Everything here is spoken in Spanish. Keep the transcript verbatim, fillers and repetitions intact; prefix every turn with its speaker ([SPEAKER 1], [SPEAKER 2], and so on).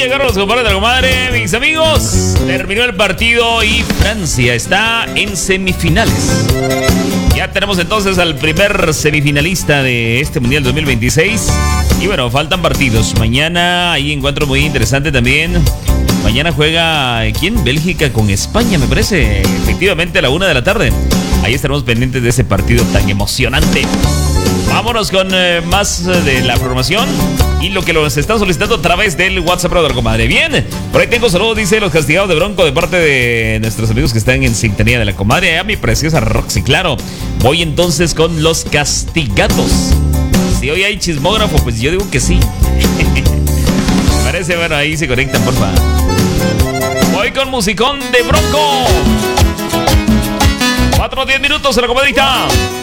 [SPEAKER 1] llegaron los compadres de la comadre, mis amigos. Terminó el partido y Francia está en semifinales. Ya tenemos entonces al primer semifinalista de este Mundial dos mil veintiséis. Y bueno, faltan partidos. Mañana hay encuentro muy interesante también. Mañana juega, ¿quién? Bélgica con España, me parece. Efectivamente a la una de la tarde. Ahí estaremos pendientes de ese partido tan emocionante. Vámonos con eh, más de la programación y lo que nos están solicitando a través del WhatsApp de la comadre. Bien, por ahí tengo saludos, dice Los Castigados de Bronco, de parte de nuestros amigos que están en sintonía de la comadre. A mi preciosa Roxy, claro. Voy entonces con Los Castigados. Si hoy hay chismógrafo, pues yo digo que sí. Parece, bueno, ahí se conectan, porfa. Voy con musicón de Bronco. Cuatro o diez minutos en la comadrita.